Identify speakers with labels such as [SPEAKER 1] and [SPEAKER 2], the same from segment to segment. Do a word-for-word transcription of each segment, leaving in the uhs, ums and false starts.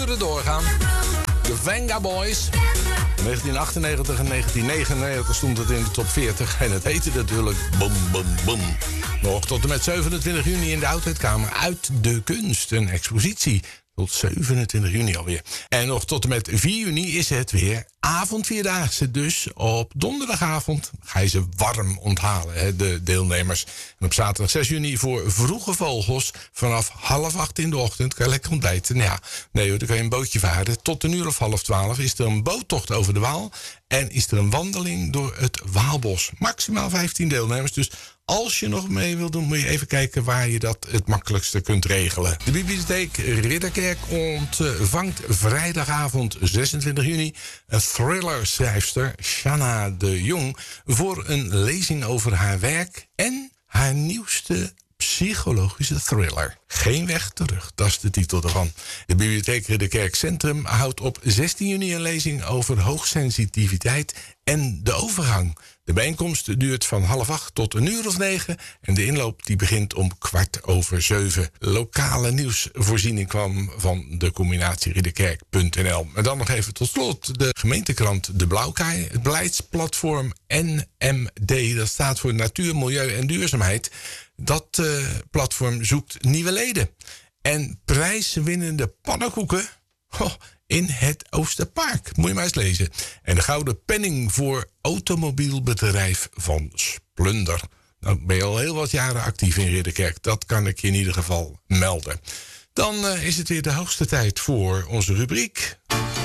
[SPEAKER 1] uren doorgaan. De Venga Boys. negentien achtennegentig en negentien negenennegentig stond het in de top veertig. En het heette natuurlijk Boom Boom Boom. Nog tot en met zevenentwintig juni in de Oudheidkamer Uit de Kunst. Een expositie. Tot zevenentwintig juni alweer. En nog tot en met vier juni is het weer avondvierdaagse. Dus op donderdagavond ga je ze warm onthalen, hè, de deelnemers. En op zaterdag zes juni voor Vroege Vogels. Vanaf half acht in de ochtend kan je lekker ontbijten. Nou ja, nee hoor, dan kan je een bootje varen. Tot een uur of half twaalf is er een boottocht over de Waal. En is er een wandeling door het Waalbos. Maximaal vijftien deelnemers, dus als je nog mee wilt doen, moet je even kijken waar je dat het makkelijkste kunt regelen. De bibliotheek Ridderkerk ontvangt vrijdagavond zesentwintig juni een thrillerschrijfster, Shanna de Jong, voor een lezing over haar werk en haar nieuwste psychologische thriller. Geen weg terug, dat is de titel ervan. De bibliotheek Ridderkerk Centrum houdt op zestien juni een lezing over hoogsensitiviteit en de overgang. De bijeenkomst duurt van half acht tot een uur of negen en de inloop die begint om kwart over zeven. Lokale nieuwsvoorziening kwam van de combinatie ridderkerk punt n l. En dan nog even tot slot de gemeentekrant De Blauwkaai, het beleidsplatform N M D, dat staat voor Natuur, Milieu en Duurzaamheid. Dat uh, platform zoekt nieuwe leden. En prijswinnende pannenkoeken oh, in het Oosterpark. Moet je maar eens lezen. En de gouden penning voor automobielbedrijf Van Splunder. Nou ben je al heel wat jaren actief in Ridderkerk. Dat kan ik je in ieder geval melden. Dan uh, is het weer de hoogste tijd voor onze rubriek.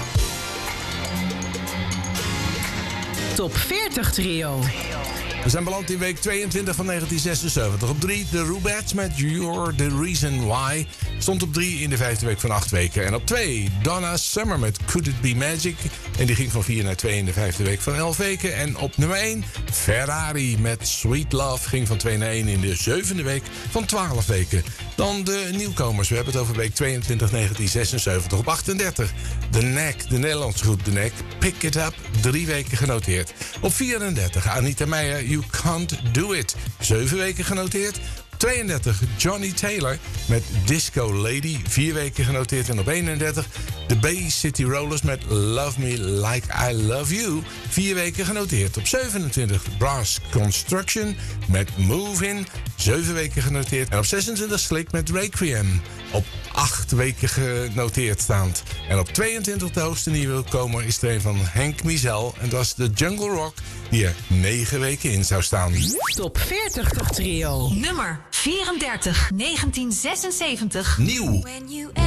[SPEAKER 2] Top veertig Trio.
[SPEAKER 1] We zijn beland in week tweeëntwintig van negentien zesenzeventig. Op drie, de Rubettes met You're the Reason Why. Stond op drie in de vijfde week van acht weken. En op twee, Donna Summer met Could It Be Magic. En die ging van vier naar twee in de vijfde week van elf weken. En op nummer één, Ferrari met Sweet Love. Ging van twee naar één in de zevende week van twaalf weken. Dan de nieuwkomers. We hebben het over week tweeëntwintig negentien zesenzeventig. Op achtendertig, The Knack, de Nederlandse groep The Knack. Pick It Up, drie weken genoteerd. Op vierendertig, Anita Meijer, You Can't Do It. Zeven weken genoteerd. tweeëndertig, Johnny Taylor met Disco Lady. Vier weken genoteerd. En op eenendertig, de Bay City Rollers met Love Me Like I Love You. Vier weken genoteerd. Op zevenentwintig, Brass Construction met Move In. Zeven weken genoteerd. En op zesentwintig, Slick met Requiem. Op acht weken genoteerd staand. En op tweeëntwintig, de hoogste nieuwe komer is er een van Henk Mizel. En dat is de Jungle Rock, die er negen weken in zou staan.
[SPEAKER 2] Top veertig Trio.
[SPEAKER 3] Nummer vierendertig, negentien zesenzeventig.
[SPEAKER 1] Nieuw.